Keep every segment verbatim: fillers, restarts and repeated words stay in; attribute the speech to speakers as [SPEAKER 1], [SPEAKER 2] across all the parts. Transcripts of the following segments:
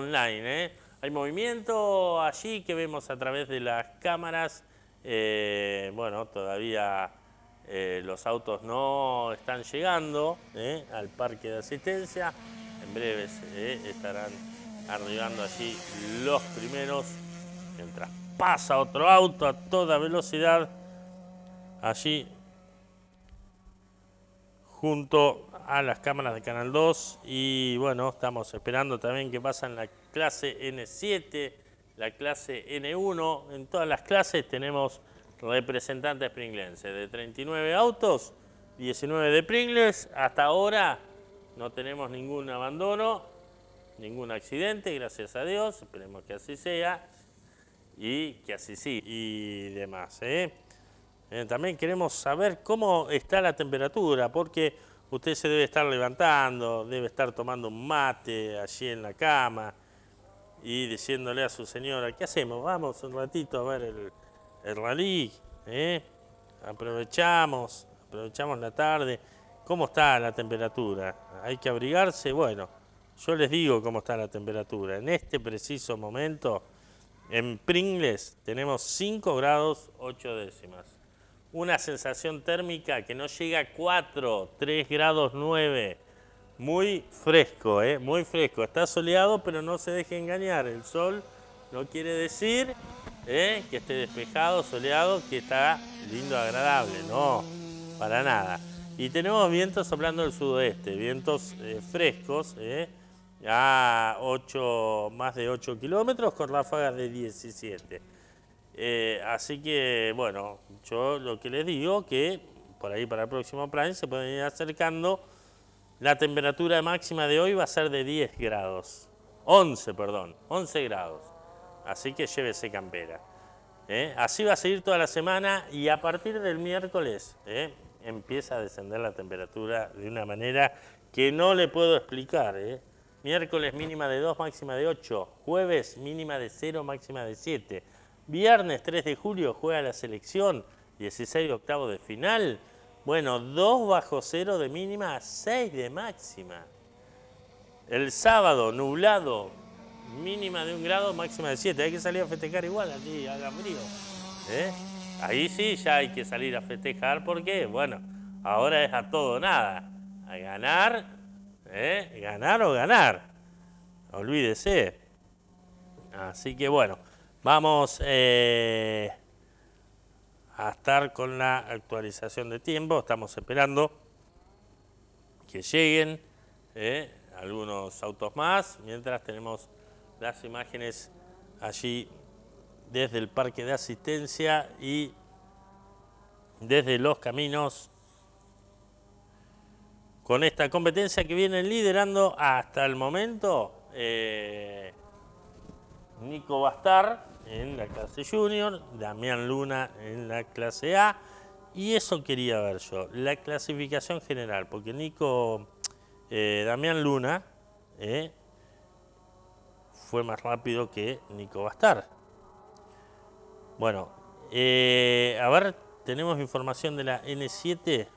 [SPEAKER 1] online. ¿eh? Hay movimiento allí que vemos a través de las cámaras. Eh, bueno, todavía eh, los autos no están llegando ¿eh? al parque de asistencia. En breves ¿eh? estarán arribando allí los primeros, mientras pasa otro auto a toda velocidad allí junto a las cámaras de Canal dos. Y bueno, estamos esperando también que pasen la clase ene siete, la clase ene uno. En todas las clases tenemos representantes pringlenses. De treinta y nueve autos, diecinueve de Pringles. Hasta ahora no tenemos ningún abandono, ningún accidente, gracias a Dios. Esperemos que así sea y que así sí y demás. ¿eh? Eh, también queremos saber cómo está la temperatura, porque usted se debe estar levantando, debe estar tomando un mate allí en la cama y diciéndole a su señora, ¿qué hacemos? Vamos un ratito a ver el, el rally, ¿eh? aprovechamos, aprovechamos la tarde. ¿Cómo está la temperatura? ¿Hay que abrigarse? Bueno, yo les digo cómo está la temperatura. En este preciso momento, en Pringles tenemos cinco grados ocho décimas. Una sensación térmica que no llega a cuatro, tres grados nueve. Muy fresco, ¿eh? Muy fresco. Está soleado, pero no se deje engañar. El sol no quiere decir ¿eh? que esté despejado, soleado, que está lindo, agradable. No, para nada. Y tenemos vientos soplando del sudoeste, vientos eh, frescos, ¿eh? a ocho, más de ocho kilómetros con ráfagas de diecisiete. Eh, así que, bueno, yo lo que les digo que por ahí para el próximo plan se pueden ir acercando. La temperatura máxima de hoy va a ser de diez grados. once, perdón, once grados. Así que llévese campera. ¿eh? Así va a seguir toda la semana y a partir del miércoles ¿eh? empieza a descender la temperatura de una manera que no le puedo explicar. ¿eh? Miércoles mínima de dos, máxima de ocho. Jueves mínima de cero, máxima de siete. Viernes tres de julio juega la selección, dieciséis de octavo de final. Bueno, dos bajo cero de mínima, seis de máxima. El sábado, nublado, mínima de un grado, máxima de siete. Hay que salir a festejar igual, allí haga frío. ¿eh? Ahí sí ya hay que salir a festejar porque, bueno, ahora es a todo o nada. A ganar, ¿eh? ganar o ganar. Olvídese. Así que bueno, vamos eh, a estar con la actualización de tiempo. Estamos esperando que lleguen eh, algunos autos más, mientras tenemos las imágenes allí desde el parque de asistencia y desde los caminos con esta competencia que viene liderando hasta el momento eh, Nico Bastar en la clase Junior, Damián Luna en la clase A, y eso quería ver yo, la clasificación general, porque Nico, eh, Damián Luna eh, fue más rápido que Nico Bastar. Bueno, eh, a ver, tenemos información de la ene siete.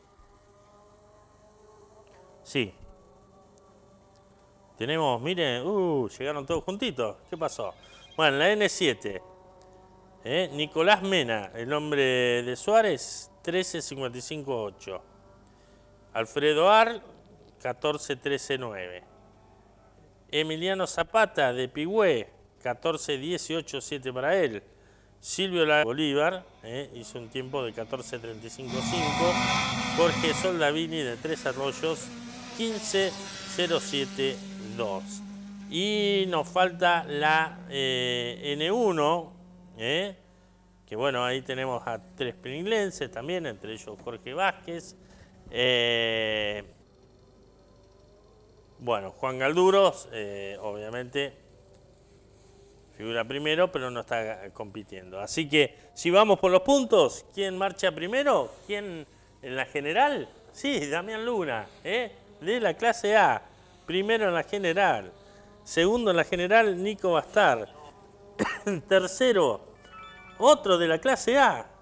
[SPEAKER 1] Sí. Tenemos, miren, uh, llegaron todos juntitos. ¿Qué pasó? Bueno, la ene siete. ¿eh? Nicolás Mena, el hombre de Suárez, trece cincuenta y cinco ocho. Alfredo Ar, catorce trece nueve. Emiliano Zapata de Pigüé, catorce dieciocho siete para él. Silvio La Bolívar eh, hizo un tiempo de catorce treinta y cinco cinco. Jorge Soldavini de Tres Arroyos, quince cero siete dos. Y nos falta la eh, ene uno, eh, que bueno, ahí tenemos a tres pringlenses también, entre ellos Jorge Vázquez. Eh, bueno, Juan Galduros, eh, obviamente, figura primero, pero no está compitiendo. Así que, si vamos por los puntos, ¿quién marcha primero? ¿Quién en la general? Sí, Damián Luna, ¿eh? de la clase A. Primero en la general. Segundo en la general, Nico Bastar. Tercero, otro de la clase A.